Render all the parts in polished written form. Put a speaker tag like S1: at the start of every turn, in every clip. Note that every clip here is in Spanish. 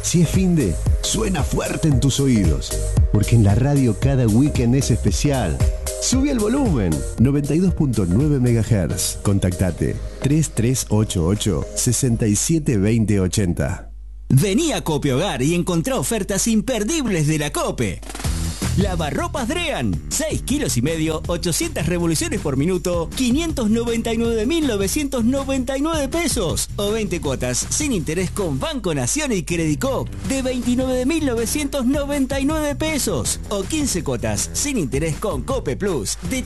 S1: Si es finde, suena fuerte en tus oídos, porque en la radio cada weekend es especial. Sube el volumen. 92.9 MHz. Contactate 3388-672080.
S2: Vení a Cope Hogar y encontrá ofertas imperdibles de la Cope. Lavarropas Drean, 6 kilos y medio, 800 revoluciones por minuto, 599.999 pesos. O 20 cuotas sin interés con Banco Nación y Credicop de 29.999 pesos. O 15 cuotas sin interés con Cope Plus de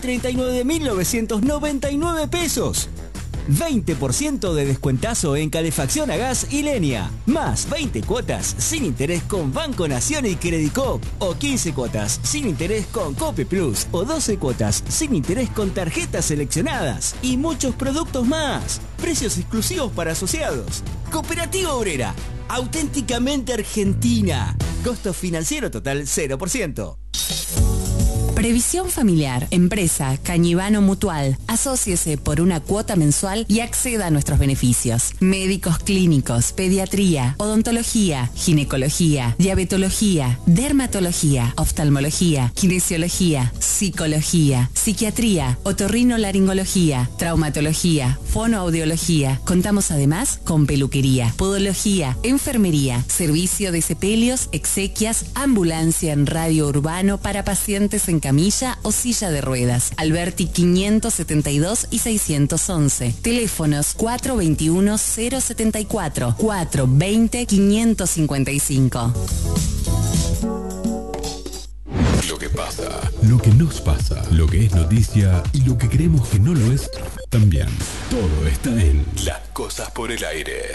S2: 39.999 pesos. 20% de descuentazo en calefacción a gas y leña. Más 20 cuotas sin interés con Banco Nación y Credicop. O 15 cuotas sin interés con Cope Plus. O 12 cuotas sin interés con tarjetas seleccionadas. Y muchos productos más. Precios exclusivos para asociados. Cooperativa Obrera. Auténticamente argentina. Costo financiero total 0%.
S3: Previsión familiar, empresa, Cañivano Mutual. Asóciese por una cuota mensual y acceda a nuestros beneficios. Médicos clínicos, pediatría, odontología, ginecología, diabetología, dermatología, oftalmología, kinesiología, psicología, psiquiatría, otorrinolaringología, traumatología, fonoaudiología. Contamos además con peluquería, podología, enfermería, servicio de sepelios, exequias, ambulancia en radio urbano para pacientes en camilla o silla de ruedas. Alberti 572 y 611. Teléfonos 421-074, 420-555.
S4: Lo que pasa, lo que nos pasa, lo que es noticia y lo que creemos que no lo es también. Todo está en Las Cosas por el Aire.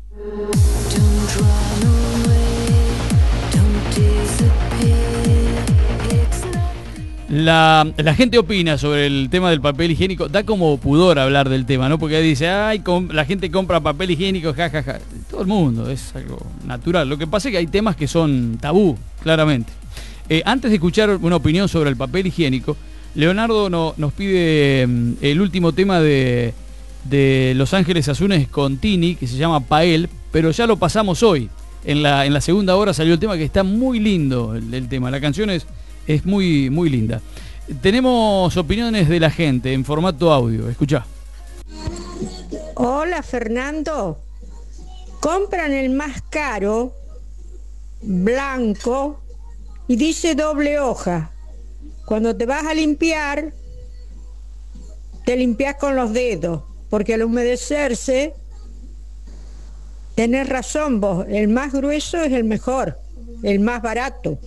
S5: La gente opina sobre el tema del papel higiénico. Da como pudor hablar del tema, ¿no? Porque dice, ay, la gente compra papel higiénico, jajaja. Todo el mundo, es algo natural. Lo que pasa es que hay temas que son tabú, claramente. Antes de escuchar una opinión sobre el papel higiénico, Leonardo nos pide el último tema de Los Ángeles Azules con Tini, que se llama Pael, pero ya lo pasamos hoy. En la segunda hora salió el tema, que está muy lindo el tema. La canción es muy, muy linda. Tenemos opiniones de la gente en formato audio. Escuchá.
S6: Hola, Fernando. Compran el más caro, blanco, y dice doble hoja. Cuando te vas a limpiar, te limpias con los dedos, porque al humedecerse, tenés razón vos, el más grueso es el mejor, el más barato.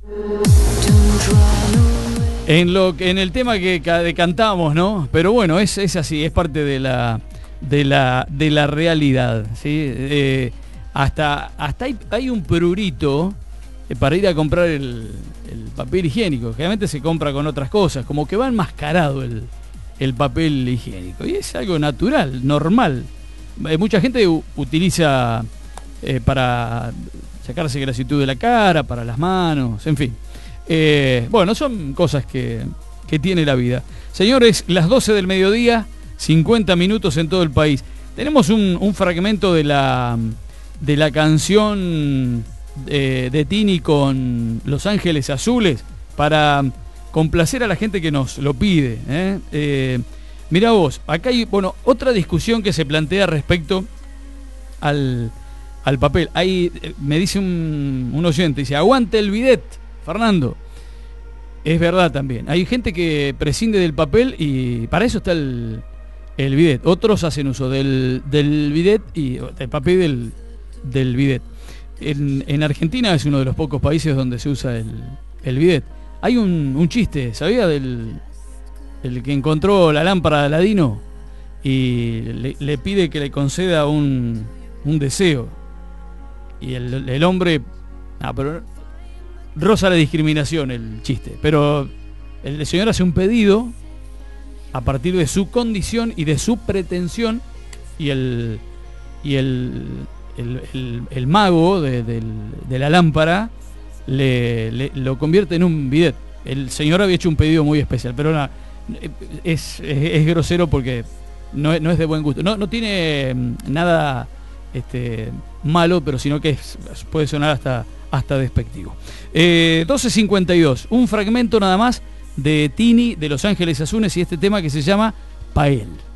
S5: En el tema que cantamos, ¿no? Pero bueno, es así, es parte de la realidad, ¿sí? Hasta hay un prurito para ir a comprar el papel higiénico. Generalmente se compra con otras cosas, como que va enmascarado el papel higiénico. Y es algo natural, normal. Mucha gente utiliza para sacarse grasitud de la cara, para las manos, en fin. Bueno, son cosas que tiene la vida. Señores, las 12 del mediodía, 50 minutos en todo el país. Tenemos un fragmento de la canción de Tini con Los Ángeles Azules para complacer a la gente que nos lo pide. Mirá vos, acá hay otra discusión que se plantea respecto al papel. Ahí me dice un oyente, dice, aguante el bidet, Fernando. Es verdad también. Hay gente que prescinde del papel y para eso está el bidet. Otros hacen uso del bidet y del papel del bidet. En Argentina es uno de los pocos países donde se usa el bidet. Hay un chiste, ¿sabía? El que encontró la lámpara de Aladino y le pide que le conceda un deseo. Y el hombre... pero roza la discriminación el chiste. Pero el señor hace un pedido a partir de su condición y de su pretensión y el mago de la lámpara lo convierte en un bidet. El señor había hecho un pedido muy especial, pero es grosero porque no es de buen gusto. No tiene nada malo, pero sino que puede sonar hasta despectivo. 12:52, un fragmento nada más de Tini de Los Ángeles Azules y este tema que se llama Pael.